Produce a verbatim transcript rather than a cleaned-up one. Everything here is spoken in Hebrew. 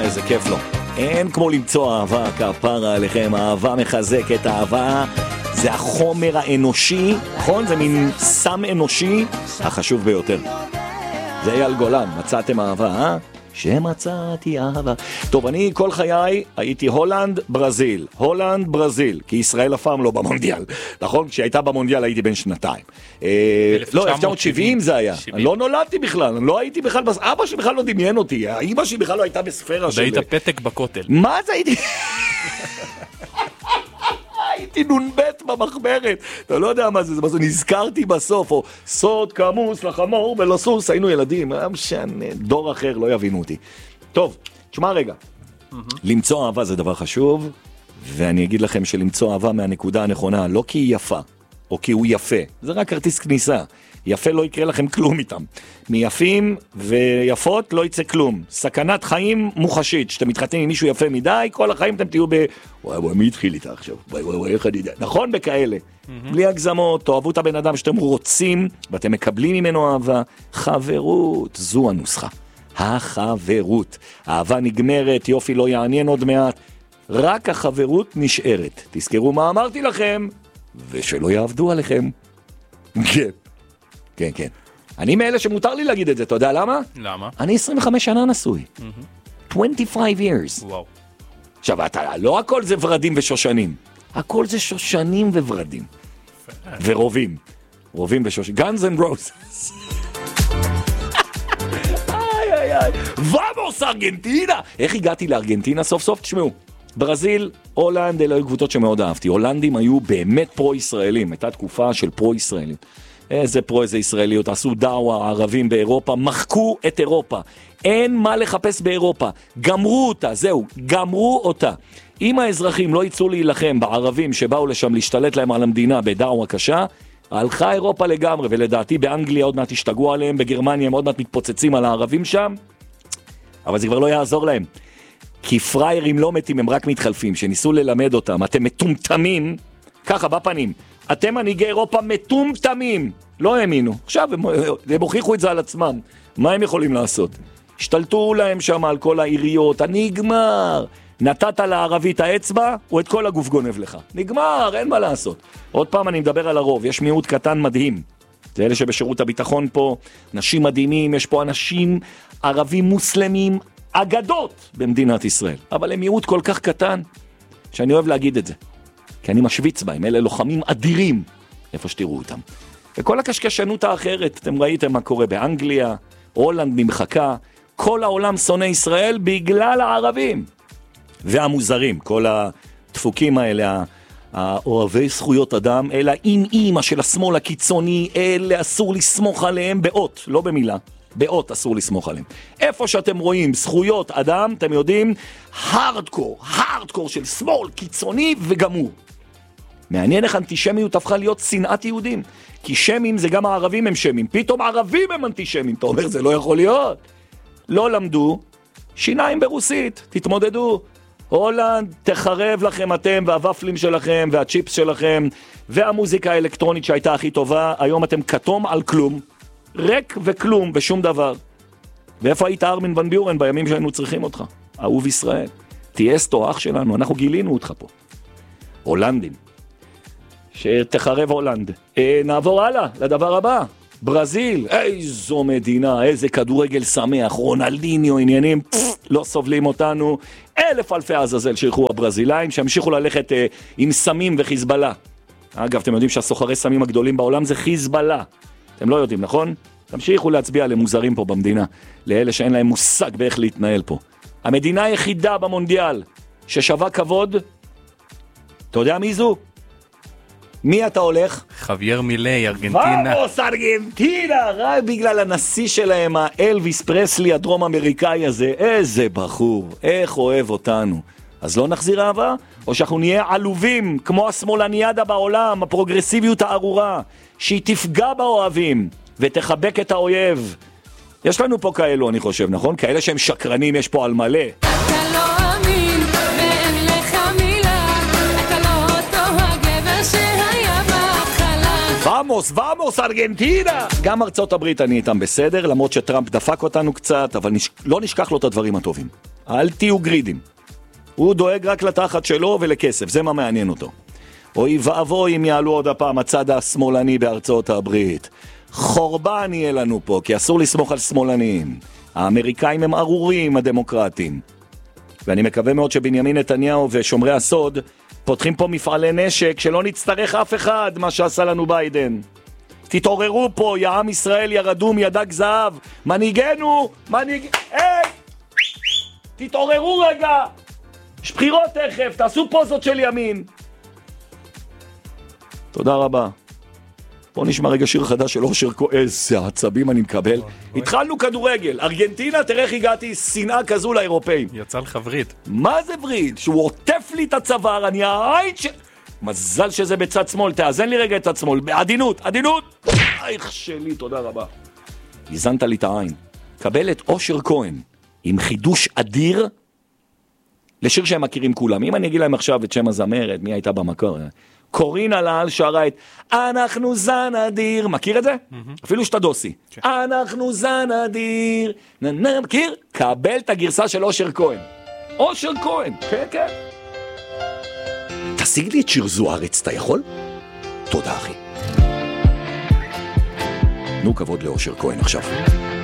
איזה כיף לו. אין כמו למצוא אהבה, כפרה עליכם, אהבה מחזקת, אהבה זה החומר האנושי, נכון? זה מין סם אנושי החשוב ביותר. זה אייל גולן, מצאתם אהבה, אה? שמצאתי אהבה. טוב, אני כל חיי הייתי הולנד, ברזיל. הולנד, ברזיל. כי ישראל אף פעם לא במונדיאל. נכון? כשהייתה במונדיאל הייתי בן שנתיים. לא, אלף תשע מאות שבעים זה היה. אני לא נולדתי בכלל, אני לא הייתי בכלל, אבא שלי בכלל לא דמיין אותי. האמא שלי בכלל לא הייתה בספירה של... והיית פתק בכותל. מה זה הייתי? הייתי נונבט במחברת, אתה לא יודע מה זה, זה נזכרתי בסוף, או סוד כמוס לחמור ולא סוס, היינו ילדים, דור אחר לא יבינו אותי. טוב, תשמע רגע, למצוא אהבה זה דבר חשוב, ואני אגיד לכם שלמצוא אהבה מהנקודה הנכונה, לא כי היא יפה, או כי הוא יפה, זה רק כרטיס כניסה, יפה לא יקרה לכם כלום איתם, מיפים ויפות לא יצא כלום, סכנת חיים מוחשית, שאתם מתחתנים עם מישהו יפה מדי, כל החיים אתם תהיו ב... וואי וואי, מי התחיל איתה עכשיו? וואי וואי וואי, איך אני יודע? נכון בכאלה, בלי הגזמות, תאהבו את הבן אדם שאתם רוצים, ואתם מקבלים ממנו אהבה, חברות, זו הנוסחה, החברות, אהבה נגמרת, יופי לא יעניין עוד מעט, רק החברות נשארת, תזכרו מה אמרתי לכם, ושלא יעבדו עליכם. כן. כן, כן. אני מאלה שמותר לי להגיד את זה, אתה יודע למה? למה? אני עשרים וחמש שנה נשוי. עשרים וחמש years. וואו. עכשיו, אתה, לא הכל זה ורדים ושושנים. הכל זה שושנים וורדים. ורובים. רובים ושושנים. Guns and Roses. איי, איי, איי. ומוס ארגנטינה! איך הגעתי לארגנטינה סוף סוף? תשמעו. ברזיל, הולנד, אלה היו קבוצות שמאוד אהבתי. הולנדים היו באמת פרו-ישראלים. הייתה תקופה של פרו-ישראלים. איזה פרו, איזה ישראליות, עשו דאווה, הערבים באירופה, מחקו את אירופה. אין מה לחפש באירופה. גמרו אותה, זהו, גמרו אותה. אם האזרחים לא יצאו להילחם בערבים שבאו לשם להשתלט להם על המדינה בדאווה קשה, הלכה אירופה לגמרי, ולדעתי באנגליה עוד מעט השתגעו עליהם, בגרמניה הם עוד מעט מתפוצצים על הערבים שם, אבל זה כבר לא יעזור להם. כי פריירים לא מתים, הם רק מתחלפים, שניסו ללמד אותם, אתם מטומטמים, ככה בפנים, אתם מנהיגי אירופה מטומטמים, לא האמינו, עכשיו הם, הם הוכיחו את זה על עצמם, מה הם יכולים לעשות? השתלטו להם שם על כל העיריות, נגמר, נתת לערבית האצבע, הוא את כל הגוף גונב לך, נגמר, אין מה לעשות. עוד פעם אני מדבר על הרוב, יש מיעוט קטן מדהים, זה אלה שבשירות הביטחון פה, נשים מדהימים, יש פה אנשים ערבים מוסלמים, אגדות במדינת ישראל, אבל הם מיעוט כל כך קטן, שאני אוהב להגיד את זה. כי אני משוויץ בהם, אלה לוחמים אדירים, איפה שתראו אותם. וכל הקשקשנות האחרת, אתם ראיתם מה קורה באנגליה, הולנד נמחקה, כל העולם שונא ישראל בגלל הערבים. והמוזרים, כל הדפוקים האלה, האוהבי זכויות אדם, אלה עם אימא של השמאל הקיצוני, אלה אסור לסמוך עליהם באות, לא במילה. באות אסור לסמוך עליהם. איפה שאתם רואים זכויות אדם, אתם יודעים, הארדקור, הארדקור של שמאל קיצוני וגמור. מעניין איך אנטישמיות הפכה להיות שנאת יהודים. כי שמים זה גם הערבים הם שמים. פתאום ערבים הם אנטישמים. אתה אומר, זה לא יכול להיות. לא למדו. שיניים ברוסית. תתמודדו. הולנד, תחרב לכם אתם והוופלים שלכם והצ'יפס שלכם והמוזיקה האלקטרונית שהייתה הכי טובה. היום אתם כתום על כלום. ריק וכלום ושום דבר. ואיפה היית ארמין ון ביורן בימים שהיינו צריכים אותך? אהוב ישראל. תהיה סטו אח שלנו. אנחנו גילינו אותך פה. הולנדים. שתחרב הולנד. אה, נעבור הלאה, לדבר הבא. ברזיל, איזו מדינה, איזה כדורגל שמח, רונלדיניו, עניינים, פפ, לא סובלים אותנו. אלף אלפי עזאזל שילכו הברזילאים, שהמשיכו ללכת אה, עם סמים וחיזבאללה. אגב, אתם יודעים שהסוחרי סמים הגדולים בעולם זה חיזבאללה. אתם לא יודעים, נכון? תמשיכו להצביע למוזרים פה במדינה, לאלה שאין להם מושג באיך להתנהל פה. המדינה היחידה במונדיאל ששווה כבוד, אתה יודע מי זו? מי אתה הולך? חווייר מילי, ארגנטינה. ומוס ארגנטינה, רק בגלל הנשיא שלהם, האלוויס פרסלי הדרום אמריקאי הזה, איזה בחור, איך אוהב אותנו. אז לא נחזיר אהבה? או שאנחנו נהיה עלובים, כמו השמאלניאדה בעולם, הפרוגרסיביות הארורה, שהיא תפגע באוהבים, ותחבק את האויב. יש לנו פה כאלו, אני חושב, נכון? כאלה שהם שקרנים, יש פה על מלא. ומוס, ומוס, ארגנטינה! גם ארצות הברית אני איתם בסדר, למרות שטראמפ דפק אותנו קצת, אבל נש... לא נשכח לו את הדברים הטובים. אל תהיו גרידים. הוא דואג רק לתחת שלו ולכסף, זה מה מעניין אותו. אוי ואבוי אם יעלו עוד הפעם הצד השמאלני בארצות הברית. חורבן יהיה לנו פה, כי אסור לסמוך על שמאלנים. האמריקאים הם ארורים, הדמוקרטים. ואני מקווה מאוד שבנימין נתניהו ושומרי הסוד פותחים פה מפעלי נשק שלא נצטרך אף אחד מה שעשה לנו ביידן. תתעוררו פה, יא עם ישראל ירדו מידק זהב. מנהיגנו, מנהיג... היי! תתעוררו רגע! יש בחירות תכף, תעשו פוזות של ימין. תודה רבה. בוא נשמע רגע שיר חדש של אושר כהן. איזה עצבים אני מקבל. התחלנו כדורגל. ארגנטינה, תראה איך הגעתי, שנאה כזו לאירופאים. יצא לך וריד. מה זה וריד? שהוא עוטף לי את הצוואר, אני העין ש... מזל שזה בצד שמאל, תאזן לי רגע את הצד שמאל. עדינות, עדינות! איך שלי, תודה רבה. הזנת לי את העין. קבל את אושר כהן עם חידוש אדיר לשיר שהם מכירים כולם. אם אני אגיד להם עכשיו את שם הזמרת, מי הייתה במקור? קורינה לעל שרה את אנחנו זן אדיר. מכיר את זה? אפילו שאתה דוסי. אנחנו זן אדיר. ננה, מכיר? קבל את הגרסה של אושר כהן. אושר כהן, כן, כן. תשיג לי את שיר זוארץ, אתה יכול? תודה, אחי. נו כבוד לאושר כהן עכשיו.